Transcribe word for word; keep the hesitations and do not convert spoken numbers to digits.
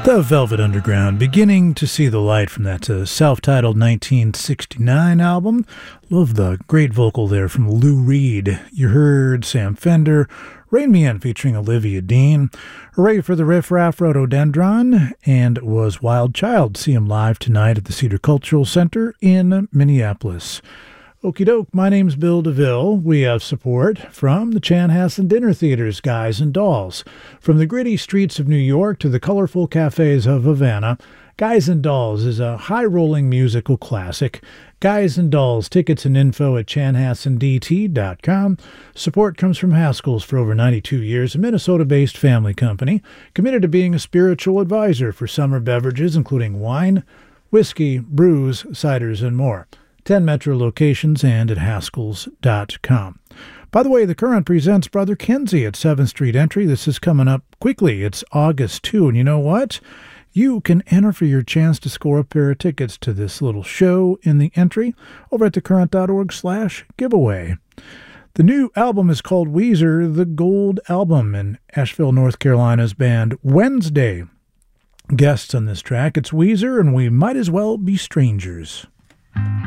The Velvet Underground, beginning to see the light from that uh, self-titled nineteen sixty-nine album. Love the great vocal there from Lou Reed. You heard Sam Fender, Rain Me In featuring Olivia Dean. Hooray for the Riff Raff Rhododendron, and was Wild Child. See him live tonight at the Cedar Cultural Center in Minneapolis. Okie doke, my name's Bill DeVille. We have support from the Chanhassen Dinner Theater's Guys and Dolls. From the gritty streets of New York to the colorful cafes of Havana, Guys and Dolls is a high-rolling musical classic. Guys and Dolls, tickets and info at chanhassen d t dot com. Support comes from Haskell's for over ninety-two years, a Minnesota-based family company, committed to being a spiritual advisor for summer beverages, including wine, whiskey, brews, ciders, and more. ten Metro locations and at haskells dot com. By the way, The Current presents Brother Kenzie at seventh Street Entry. This is coming up quickly. It's August second, and you know what? You can enter for your chance to score a pair of tickets to this little show in the entry over at thecurrent.org slash giveaway. The new album is called Weezer, The Gold Album, and Asheville, North Carolina's band Wednesday. Guests on this track, it's Weezer, and We Might As Well Be Strangers.